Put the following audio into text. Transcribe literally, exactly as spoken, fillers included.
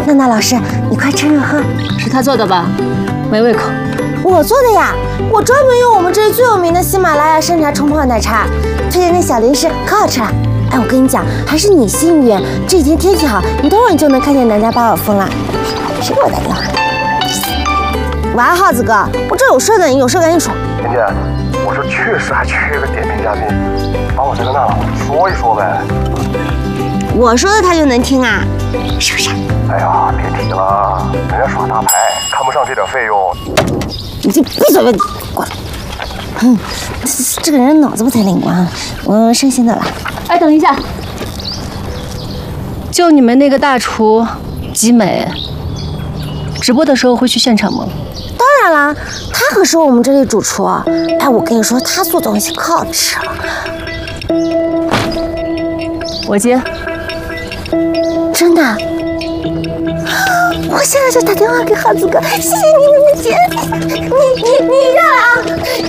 娜娜老师，你快趁热喝。 是他做的吧？没胃口。 我做的呀，我专门用我们这里最有名的喜马拉雅山茶冲泡奶茶，推荐那小零食可好吃了。哎，我跟你讲，还是你幸运，这几天天气好，你等会儿你就能看见南家八宝峰了。谁给我打电话？喂，耗子哥，我这有事呢，你有事赶紧说。 甜甜，我这确实还缺个点评嘉宾，把我这个娜娜说一说呗。 我说的他就能听啊？是不是？ 哎呀，别提了，人家耍大牌，看不上这点费用。 你就闭嘴吧，滚！哼，这个人脑子不太灵光。我先先走了。 哎，等一下，就你们那个大厨集美，直播的时候会去现场吗？ 当然啦，他可是我们这里主厨。哎，我跟你说，他做东西可好吃了。 我接。 真的？我现在就打电话给耗子哥，谢谢你，你们姐，你你你热了啊！